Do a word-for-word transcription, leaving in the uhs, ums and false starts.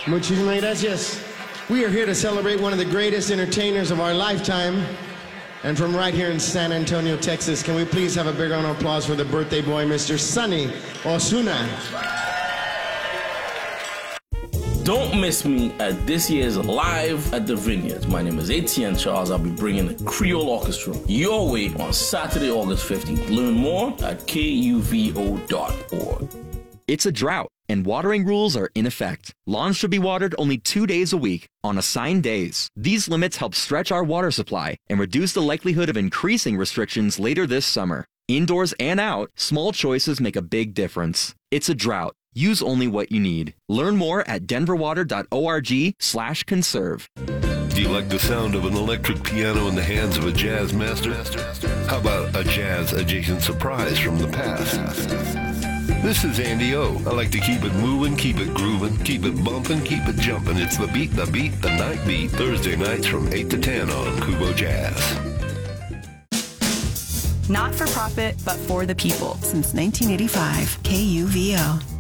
Muchísimas gracias. We are here to celebrate one of the greatest entertainers of our lifetime. And from right here in San Antonio, Texas, can we please have a big round of applause for the birthday boy, Mister Sonny Osuna. Don't miss me at this year's Live at the Vineyards. My name is Etienne Charles. I'll be bringing the Creole Orchestra your way on Saturday, August fifteenth. Learn more at K U V O dot org. It's a drought, and watering rules are in effect. Lawns should be watered only two days a week on assigned days. These limits help stretch our water supply and reduce the likelihood of increasing restrictions later this summer. Indoors and out, small choices make a big difference. It's a drought. Use only what you need. Learn more at denver water dot org slash conserve. Do you like the sound of an electric piano in the hands of a jazz master? How about a jazz-adjacent surprise from the past? This is Andy O. I like to keep it moving, keep it grooving, keep it bumping, keep it jumping. It's the beat, the beat, the night beat. Thursday nights from eight to ten on Kubo Jazz. Not for profit, but for the people. Since nineteen eighty-five, K U V O.